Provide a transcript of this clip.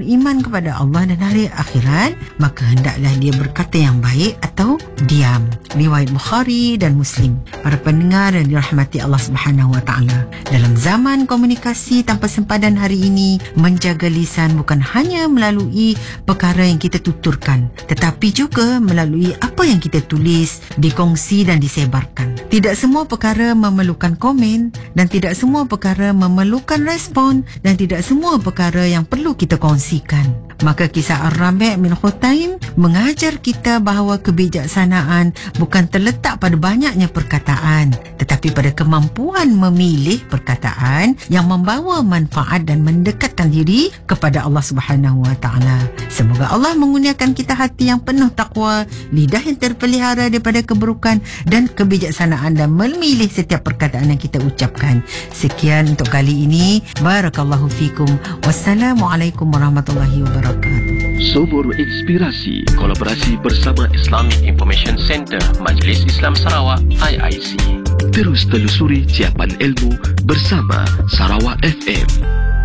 beriman kepada Allah dan hari akhirat, maka hendaklah dia berkata yang baik atau diam. Riwayat Bukhari dan Muslim. Para pendengar yang dirahmati Allah Subhanahu Wa Taala, dalam zaman komunikasi tanpa sempadan hari ini, menjaga lisan bukan hanya melalui perkara yang kita tuturkan, tetapi juga melalui apa yang kita tulis, dikongsi dan disebarkan. Tidak semua perkara memerlukan komen, dan tidak semua perkara memerlukan respon, dan tidak semua perkara yang perlu kita kongsikan. Maka kisah Ar-Rabi' bin Khutaim mengajar kita bahawa kebijaksanaan bukan terletak pada banyaknya perkataan, tetapi pada kemampuan memilih perkataan yang membawa manfaat dan mendekatkan diri kepada Allah Subhanahu Wa Taala. Semoga Allah mengurniakan kita hati yang penuh takwa, lidah yang terpelihara daripada keburukan dan kebijaksanaan, dan memilih setiap perkataan yang kita ucapkan. Sekian untuk kali ini. Barakallahu fikum. Wassalamualaikum warahmatullahi wabarakatuh. Sumur Inspirasi, kolaborasi bersama Islamic Information Center Majlis Islam Sarawak IIC. Terus telusuri ciapan ilmu bersama Sarawak FM.